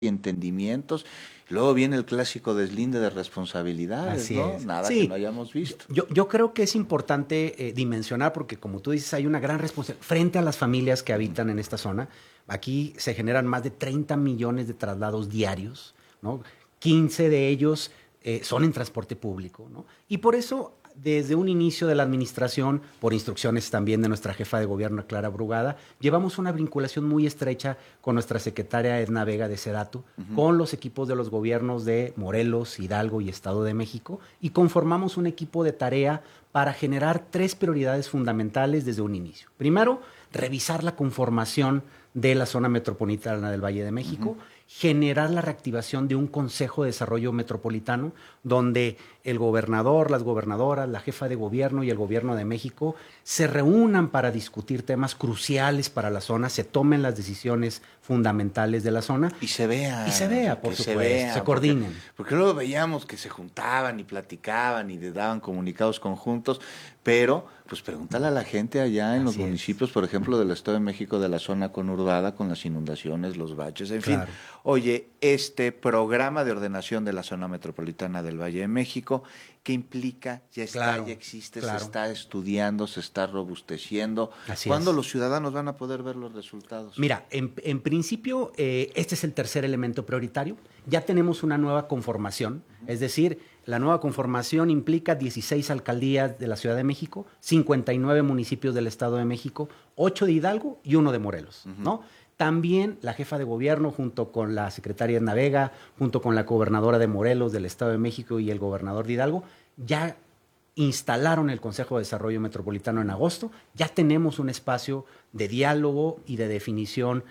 y entendimientos. Luego viene el clásico deslinde de responsabilidades, Así ¿no? es. Nada Sí, que no hayamos visto. yo creo que es importante dimensionar porque, como tú dices, hay una gran responsabilidad frente a las familias que habitan en esta zona. Aquí se generan más de 30 millones de traslados diarios, ¿no? 15 de ellos son en transporte público, ¿no? Y por eso, desde un inicio de la administración, por instrucciones también de nuestra jefa de gobierno, Clara Brugada, llevamos una vinculación muy estrecha con nuestra secretaria Edna Vega de Sedatu, con los equipos de los gobiernos de Morelos, Hidalgo y Estado de México, y conformamos un equipo de tarea para generar 3 prioridades fundamentales desde un inicio. Primero, revisar la conformación de la zona metropolitana del Valle de México, generar la reactivación de un Consejo de Desarrollo Metropolitano, donde el gobernador, las gobernadoras, la jefa de gobierno y el gobierno de México se reúnan para discutir temas cruciales para la zona, se tomen las decisiones fundamentales de la zona. Y se vea. Y se vea, por supuesto, se coordinen. Porque luego veíamos que se juntaban y platicaban y le daban comunicados conjuntos, pero pues pregúntale a la gente allá en los municipios, por ejemplo, del Estado de México, de la zona conurbada, con las inundaciones, los baches, en fin. Oye, este programa de ordenación de la zona metropolitana del Valle de México, ¿qué implica? Ya está, ya existe, se está estudiando, se está robusteciendo. ¿Cuándo los ciudadanos van a poder ver los resultados? Mira, en principio, este es el tercer elemento prioritario. Ya tenemos una nueva conformación, es decir, la nueva conformación implica 16 alcaldías de la Ciudad de México, 59 municipios del Estado de México, 8 de Hidalgo y 1 de Morelos, ¿no? También la jefa de gobierno, junto con la secretaria Edna Vega, junto con la gobernadora de Morelos, del Estado de México y el gobernador de Hidalgo, ya instalaron el Consejo de Desarrollo Metropolitano en agosto. Ya tenemos un espacio de diálogo y de definición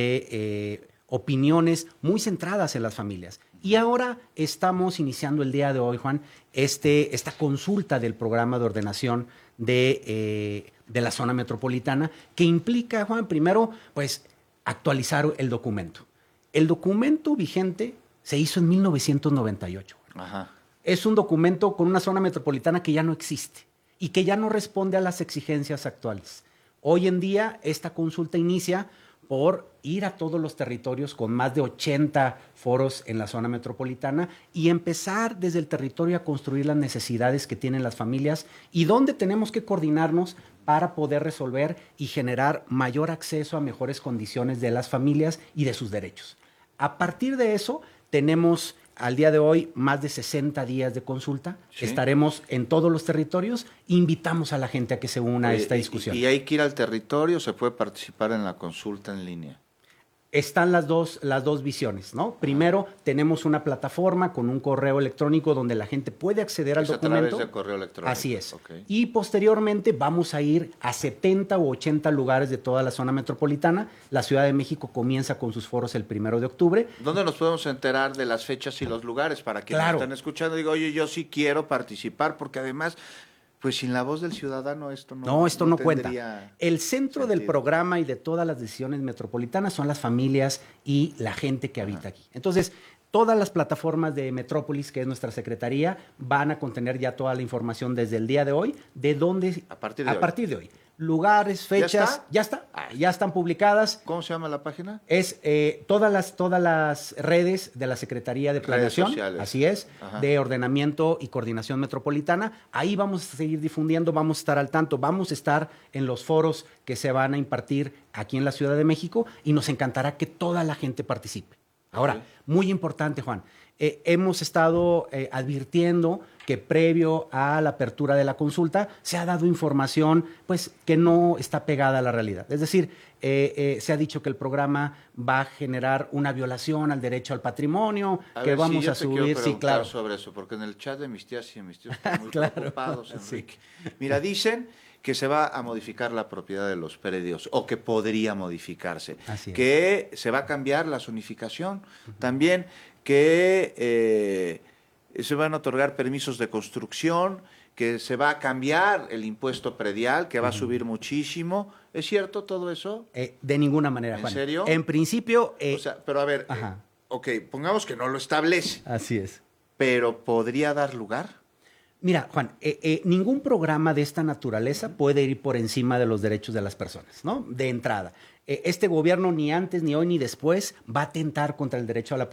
de opiniones muy centradas en las familias. Y ahora estamos iniciando el día de hoy, Juan, esta consulta del programa de ordenación de la zona metropolitana, que implica, Juan, primero, pues, actualizar el documento. El documento vigente se hizo en 1998. Ajá. Es un documento con una zona metropolitana que ya no existe y que ya no responde a las exigencias actuales. Hoy en día, esta consulta inicia por ir a todos los territorios con más de 80 foros en la zona metropolitana y empezar desde el territorio a construir las necesidades que tienen las familias y dónde tenemos que coordinarnos para poder resolver y generar mayor acceso a mejores condiciones de las familias y de sus derechos. A partir de eso, tenemos al día de hoy más de 60 días de consulta. Estaremos en todos los territorios. Invitamos a la gente a que se una a esta discusión. ¿Y hay que ir al territorio o se puede participar en la consulta en línea? Están las dos visiones, ¿no? Primero, tenemos una plataforma con un correo electrónico donde la gente puede acceder al documento. A través de correo electrónico. Así es. Y posteriormente vamos a ir a 70 u 80 lugares de toda la zona metropolitana. La Ciudad de México comienza con sus foros el 1 de octubre. ¿Dónde nos podemos enterar de las fechas y los lugares? Para quienes están escuchando, digo, oye, yo sí quiero participar, porque además, pues sin la voz del ciudadano esto no cuenta. El centro del programa y de todas las decisiones metropolitanas son las familias y la gente que habita aquí. Entonces, todas las plataformas de Metrópolis, que es nuestra secretaría, van a contener ya toda la información desde el día de hoy, de dónde, a partir de hoy. Lugares, fechas, ya están publicadas. ¿Cómo se llama la página? Es todas las redes de la Secretaría de Planeación, así es, de Ordenamiento y Coordinación Metropolitana. Ahí vamos a seguir difundiendo, vamos a estar al tanto, vamos a estar en los foros que se van a impartir aquí en la Ciudad de México y nos encantará que toda la gente participe. Ahora, muy importante, Juan, hemos estado advirtiendo que previo a la apertura de la consulta se ha dado información pues, que no está pegada a la realidad. Es decir, se ha dicho que el programa va a generar una violación al derecho al patrimonio, que vamos a subir. Sí, claro. Sobre eso, porque en el chat de mis tías y mis tíos están muy preocupados, Enrique. Mira, dicen que se va a modificar la propiedad de los predios, o que podría modificarse, que se va a cambiar la zonificación, también que se van a otorgar permisos de construcción, que se va a cambiar el impuesto predial, que va a subir muchísimo. ¿Es cierto todo eso? De ninguna manera, Juan. ¿En serio? En principio... o sea, pero a ver, pongamos que no lo establece. Así es. ¿Pero podría dar lugar? Mira, Juan, ningún programa de esta naturaleza puede ir por encima de los derechos de las personas, ¿no? De entrada. Este gobierno ni antes, ni hoy, ni después va a atentar contra el derecho a la